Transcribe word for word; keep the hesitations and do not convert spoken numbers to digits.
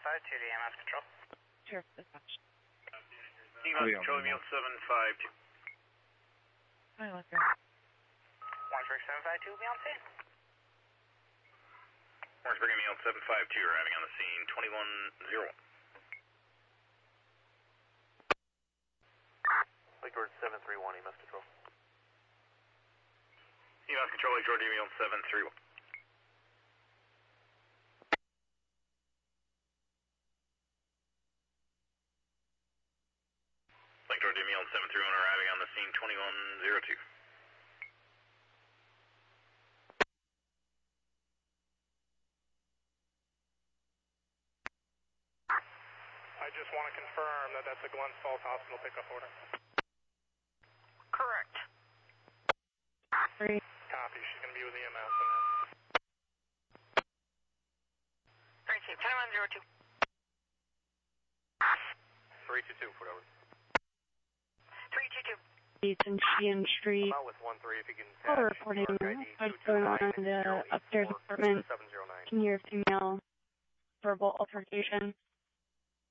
five two to E M S Control. Sure, dispatch. E M S Control, Emil seven five two. Hi, let's go. Orangeburg seven five two will be on scene. Orangeburg Emil seven five two arriving on the scene, twenty-one zero one. Lake George seven three one, E M S Control. E M S Control, Lake George Emil seven three one. Lake George Emil seven three one arriving on the scene, twenty-one zero two. I just want to confirm that that's a Glens Falls Hospital pickup order. Correct. Three. Copy, she's going to be with E M S and then. Three two, twenty-one zero two. three two two, whatever. Three two two. Ethan Sheehan Street. I'm out with one three if you can Call catch. reporting New York I D what's going on in the upstairs apartment. seven zero nine. Can you hear female verbal altercation?